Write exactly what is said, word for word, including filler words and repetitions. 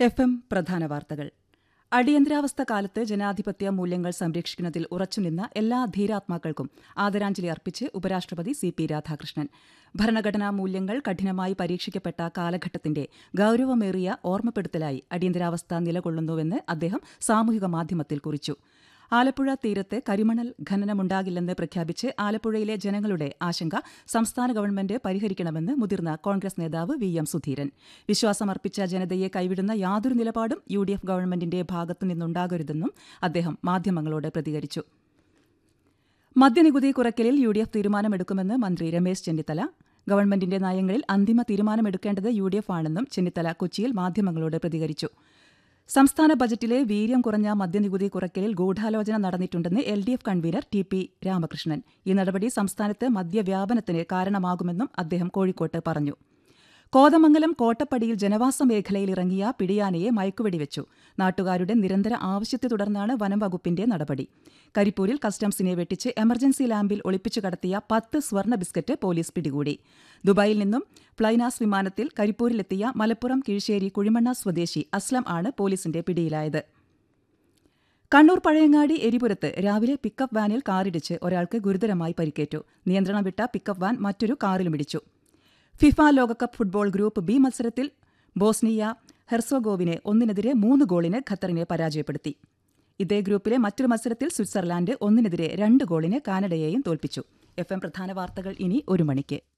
F M പ്രധാന വാർത്തകൾ. അടിയന്തരാവസ്ഥ കാലത്ത് ജനാധിപത്യ മൂല്യങ്ങൾ സംരക്ഷിക്കുന്നതിൽ ഉറച്ചുനിന്ന എല്ലാ ധീരാത്മാക്കൾക്കും ആദരാഞ്ജലി അർപ്പിച്ച് ഉപരാഷ്ട്രപതി സി പി രാധാകൃഷ്ണൻ. ഭരണഘടനാ മൂല്യങ്ങൾ കഠിനമായി പരീക്ഷിക്കപ്പെട്ട കാലഘട്ടത്തിന്റെ ഗൌരവമേറിയ ഓർമ്മപ്പെടുത്തലായി അടിയന്തരാവസ്ഥ നിലകൊള്ളുന്നുവെന്ന് അദ്ദേഹം സാമൂഹിക മാധ്യമത്തിൽ കുറിച്ചു. ആലപ്പുഴ തീരത്ത് കരിമണൽ ഖനനമുണ്ടാകില്ലെന്ന് പ്രഖ്യാപിച്ച് ആലപ്പുഴയിലെ ജനങ്ങളുടെ ആശങ്ക സംസ്ഥാന ഗവൺമെന്റ് പരിഹരിക്കണമെന്ന് മുതിർന്ന കോൺഗ്രസ് നേതാവ് വി എം സുധീരൻ. വിശ്വാസമർപ്പിച്ച ജനതയെ കൈവിടുന്ന യാതൊരു നിലപാടും യു ഡി എഫ് ഗവൺമെന്റിന്റെ ഭാഗത്തുനിന്നുണ്ടാകരുതെന്നും അദ്ദേഹം മാധ്യമങ്ങളോട് പ്രതികരിച്ചു. മദ്യനികുതി കുറയ്ക്കലിൽ യു ഡി എഫ് തീരുമാനമെടുക്കുമെന്ന് മന്ത്രി രമേശ് ചെന്നിത്തല. ഗവൺമെന്റിന്റെ നയങ്ങളിൽ അന്തിമ തീരുമാനമെടുക്കേണ്ടത് യു ഡി എഫ് ആണെന്നും ചെന്നിത്തല കൊച്ചിയിൽ മാധ്യമങ്ങളോട് പ്രതികരിച്ചു. സംസ്ഥാന ബജറ്റിലെ വീര്യം കുറഞ്ഞ മദ്യനികുതി കുറയ്ക്കലിൽ ഗൂഢാലോചന നടന്നിട്ടുണ്ടെന്ന് L D F convener T P Ramakrishnan. ഈ നടപടി സംസ്ഥാനത്ത് മദ്യവ്യാപനത്തിന് കാരണമാകുമെന്നും അദ്ദേഹം കോഴിക്കോട്ട് പറഞ്ഞു. കോതമംഗലം കോട്ടപ്പടിയിൽ ജനവാസ മേഖലയിലിറങ്ങിയ പിടിയാനയെ മയക്കുവെടിവെച്ചു. നാട്ടുകാരുടെ നിരന്തര ആവശ്യത്തെ തുടർന്നാണ് വനംവകുപ്പിന്റെ നടപടി. കരിപ്പൂരിൽ കസ്റ്റംസിനെ വെട്ടിച്ച് എമർജൻസി ലാമ്പിൽ ഒളിപ്പിച്ചു കടത്തിയ പത്ത് സ്വർണ്ണ ബിസ്ക്കറ്റ് പോലീസ് പിടികൂടി. ദുബായിൽ നിന്നും ഫ്ലൈനാസ് വിമാനത്തിൽ കരിപ്പൂരിലെത്തിയ മലപ്പുറം കീഴ്ശ്ശേരി കുഴിമണ്ണ സ്വദേശി അസ്ലം ആണ് പോലീസിന്റെ പിടിയിലായത്. കണ്ണൂർ പഴയങ്ങാടി എരിപുരത്ത് രാവിലെ പിക്കപ്പ് വാനിൽ കാറിടിച്ച് ഒരാൾക്ക് ഗുരുതരമായി പരിക്കേറ്റു. നിയന്ത്രണം വിട്ട പിക്കപ്പ് വാൻ മറ്റൊരു കാറിലുമിടിച്ചു. ഫിഫ ലോകകപ്പ് ഫുട്ബോൾ ഗ്രൂപ്പ് ബി മത്സരത്തിൽ ബോസ്നിയ ഹെർസോഗോവിനെ ഒന്നിനെതിരെ മൂന്ന് ഗോളിന് ഖത്തറിനെ പരാജയപ്പെടുത്തി. ഇതേ ഗ്രൂപ്പിലെ മറ്റൊരു മത്സരത്തിൽ സ്വിറ്റ്സർലാൻഡ് ഒന്നിനെതിരെ രണ്ട് ഗോളിന് കാനഡയെയും തോൽപ്പിച്ചു. എഫ് എം പ്രധാന വാർത്തകൾ ഇനി ഒരു മണിക്ക്.